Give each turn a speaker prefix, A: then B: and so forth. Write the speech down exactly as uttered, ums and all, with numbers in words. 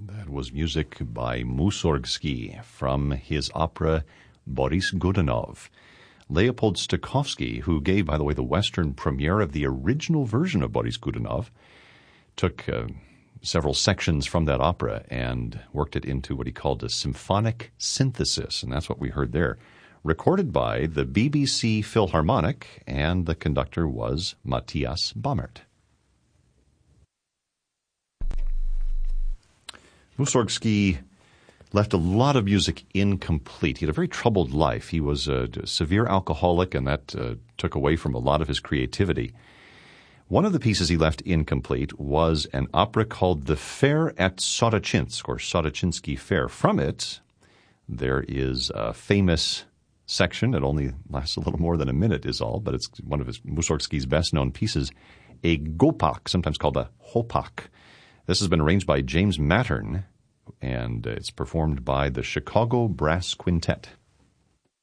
A: That was music by Mussorgsky from his opera Boris Godunov. Leopold Stokowski, who gave, by the way, the Western premiere of the original version of Boris Godunov, took uh, several sections from that opera and worked it into what he called a symphonic synthesis, and that's what we heard there. Recorded by the B B C Philharmonic, and the conductor was Matthias Bammert. Mussorgsky left a lot of music incomplete. He had a very troubled life. He was a severe alcoholic, and that uh, took away from a lot of his creativity. One of the pieces he left incomplete was an opera called The Fair at Soroczynsk, or Soroczyński Fair. From it, there is a famous section. It only lasts a little more than a minute is all, but it's one of his Mussorgsky's best-known pieces, a gopak, sometimes called a hopak. This has been arranged by James Mattern, and it's performed by the Chicago Brass Quintet.